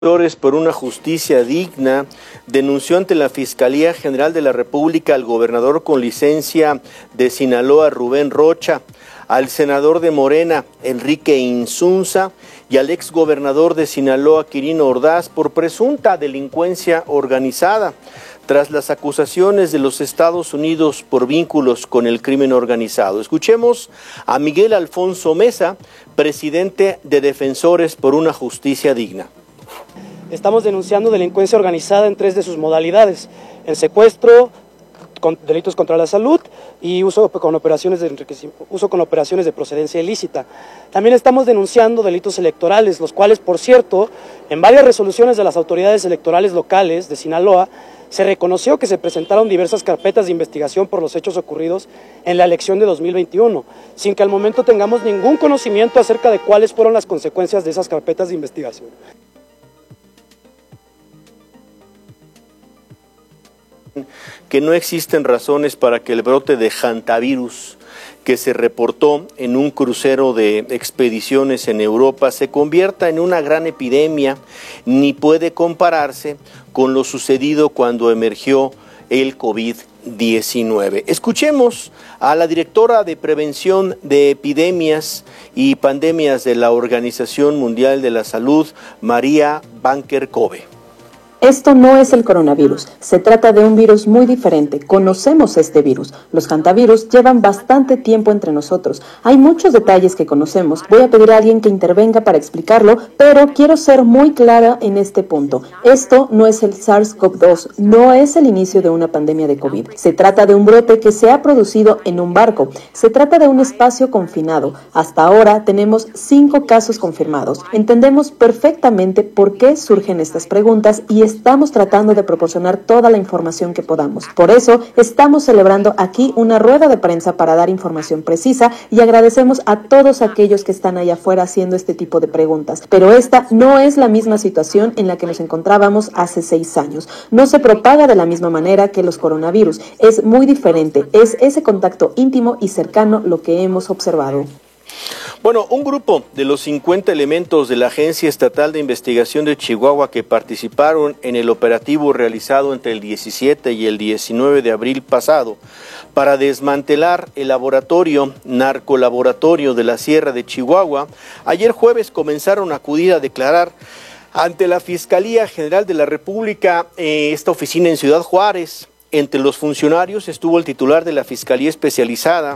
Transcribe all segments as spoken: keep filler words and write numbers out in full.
Defensores por una justicia digna denunció ante la Fiscalía General de la República al gobernador con licencia de Sinaloa, Rubén Rocha, al senador de Morena, Enrique Insunza, y al exgobernador de Sinaloa, Quirino Ordaz, por presunta delincuencia organizada, tras las acusaciones de los Estados Unidos por vínculos con el crimen organizado. Escuchemos a Miguel Alfonso Mesa, presidente de Defensores por una Justicia Digna. Estamos denunciando delincuencia organizada en tres de sus modalidades: el secuestro, con delitos contra la salud y uso con operaciones de enriquecimiento, uso con operaciones de procedencia ilícita. También estamos denunciando delitos electorales, los cuales, por cierto, en varias resoluciones de las autoridades electorales locales de Sinaloa, se reconoció que se presentaron diversas carpetas de investigación por los hechos ocurridos en la elección de dos mil veintiuno, sin que al momento tengamos ningún conocimiento acerca de cuáles fueron las consecuencias de esas carpetas de investigación. Que no existen razones para que el brote de hantavirus que se reportó en un crucero de expediciones en Europa se convierta en una gran epidemia, ni puede compararse con lo sucedido cuando emergió el COVID diecinueve. Escuchemos a la directora de Prevención de Epidemias y Pandemias de la Organización Mundial de la Salud, María Banker Cove. Esto no es el coronavirus, se trata de un virus muy diferente, conocemos este virus. Los hantavirus llevan bastante tiempo entre nosotros, hay muchos detalles que conocemos. Voy a pedir a alguien que intervenga para explicarlo, pero quiero ser muy clara en este punto. Esto no es el SARS CoV dos, no es el inicio de una pandemia de COVID. Se trata de un brote que se ha producido en un barco, se trata de un espacio confinado. Hasta ahora tenemos cinco casos confirmados. Entendemos perfectamente por qué surgen estas preguntas y estamos tratando de proporcionar toda la información que podamos. Por eso, estamos celebrando aquí una rueda de prensa para dar información precisa y agradecemos a todos aquellos que están allá afuera haciendo este tipo de preguntas. Pero esta no es la misma situación en la que nos encontrábamos hace seis años. No se propaga de la misma manera que los coronavirus. Es muy diferente. Es ese contacto íntimo y cercano lo que hemos observado. Bueno, un grupo de los cincuenta elementos de la Agencia Estatal de Investigación de Chihuahua que participaron en el operativo realizado entre el diecisiete y el diecinueve de abril pasado para desmantelar el laboratorio narcolaboratorio de la Sierra de Chihuahua, ayer jueves comenzaron a acudir a declarar ante la Fiscalía General de la República, eh, esta oficina en Ciudad Juárez. Entre los funcionarios estuvo el titular de la Fiscalía Especializada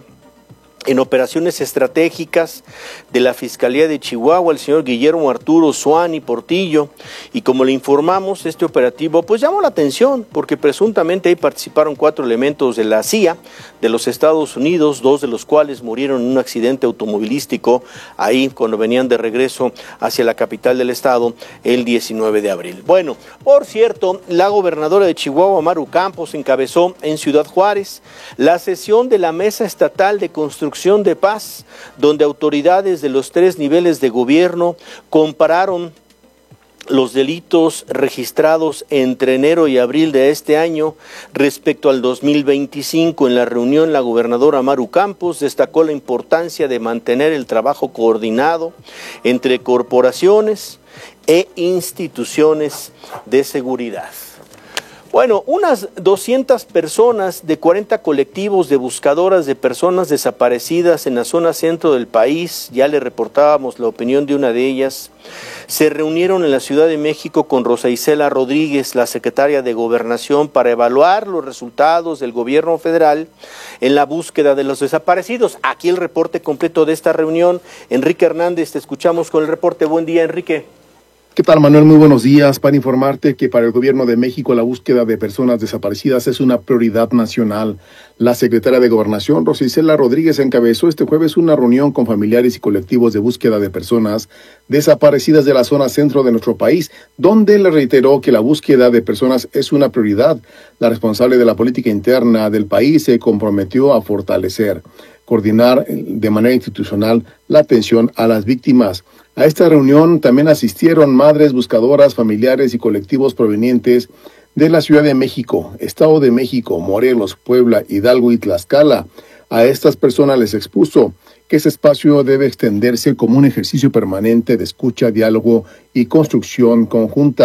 en Operaciones Estratégicas de la Fiscalía de Chihuahua, el señor Guillermo Arturo Suani Portillo, y como le informamos, este operativo pues llamó la atención porque presuntamente ahí participaron cuatro elementos de la C I A de los Estados Unidos, dos de los cuales murieron en un accidente automovilístico ahí cuando venían de regreso hacia la capital del estado el diecinueve de abril. Bueno, por cierto, la gobernadora de Chihuahua, Maru Campos, encabezó en Ciudad Juárez la sesión de la Mesa Estatal de Construcción de Paz, donde autoridades de los tres niveles de gobierno compararon los delitos registrados entre enero y abril de este año respecto al dos mil veinticinco. En la reunión, la gobernadora Maru Campos destacó la importancia de mantener el trabajo coordinado entre corporaciones e instituciones de seguridad. Bueno, unas doscientas personas de cuarenta colectivos de buscadoras de personas desaparecidas en la zona centro del país, ya le reportábamos la opinión de una de ellas, se reunieron en la Ciudad de México con Rosa Isela Rodríguez, la secretaria de Gobernación, para evaluar los resultados del gobierno federal en la búsqueda de los desaparecidos. Aquí el reporte completo de esta reunión. Enrique Hernández, te escuchamos con el reporte. Buen día, Enrique. ¿Qué tal, Manuel? Muy buenos días. Para informarte que para el gobierno de México la búsqueda de personas desaparecidas es una prioridad nacional. La secretaria de Gobernación, Rosa Isela Rodríguez, encabezó este jueves una reunión con familiares y colectivos de búsqueda de personas desaparecidas de la zona centro de nuestro país, donde le reiteró que la búsqueda de personas es una prioridad. La responsable de la política interna del país se comprometió a fortalecer, coordinar de manera institucional la atención a las víctimas. A esta reunión también asistieron madres buscadoras, familiares y colectivos provenientes de la Ciudad de México, Estado de México, Morelos, Puebla, Hidalgo y Tlaxcala. A estas personas les expuso que ese espacio debe extenderse como un ejercicio permanente de escucha, diálogo y construcción conjunta.